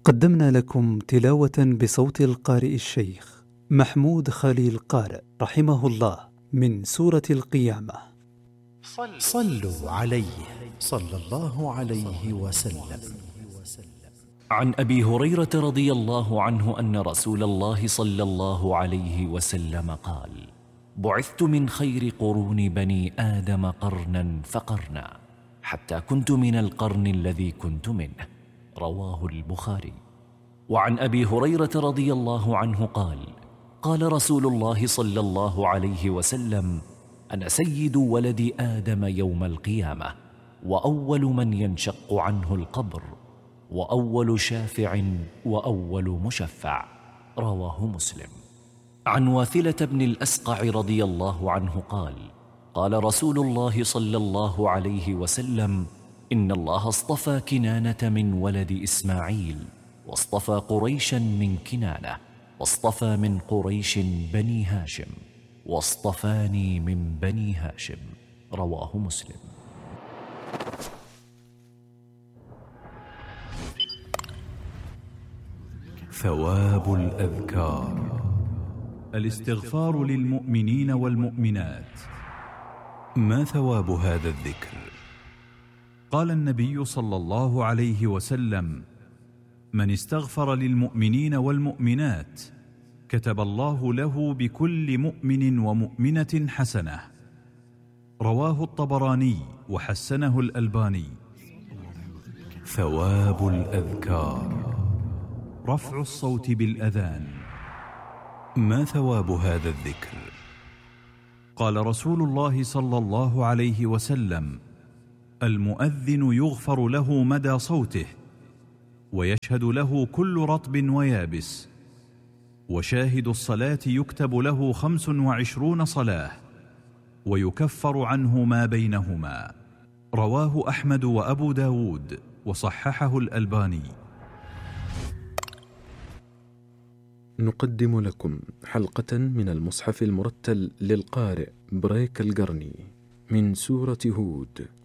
قدمنا لكم تلاوة بصوت القارئ الشيخ محمود خليل قارئ رحمه الله من سورة القيامة. صلوا عليه صلى الله عليه وسلم. عن أبي هريرة رضي الله عنه أن رسول الله صلى الله عليه وسلم قال: بعثت من خير قرون بني آدم قرنا فقرنا حتى كنت من القرن الذي كنت منه. رواه البخاري. وعن أبي هريرة رضي الله عنه قال: قال رسول الله صلى الله عليه وسلم: أنا سيد ولد آدم يوم القيامة، وأول من ينشق عنه القبر، وأول شافع، وأول مشفع. رواه مسلم. عن واثلة بن الأسقع رضي الله عنه قال: قال رسول الله صلى الله عليه وسلم: إن الله اصطفى كنانة من ولد إسماعيل، واصطفى قريشا من كنانة، واصطفى من قريش بني هاشم، واصطفاني من بني هاشم. رواه مسلم. ثواب الأذكار. الاستغفار للمؤمنين والمؤمنات. ما ثواب هذا الذكر؟ قال النبي صلى الله عليه وسلم: من استغفر للمؤمنين والمؤمنات كتب الله له بكل مؤمن ومؤمنة حسنة. رواه الطبراني وحسنه الألباني. ثواب الأذكار. رفع الصوت بالأذان. ما ثواب هذا الذكر؟ قال رسول الله صلى الله عليه وسلم: المؤذن يغفر له مدى صوته، ويشهد له كل رطب ويابس، وشاهد الصلاة يكتب له 25 صلاة، ويكفر عنه ما بينهما. رواه أحمد وأبو داود وصححه الألباني. نقدم لكم حلقة من المصحف المرتل للقارئ بريك القرني من سورة هود.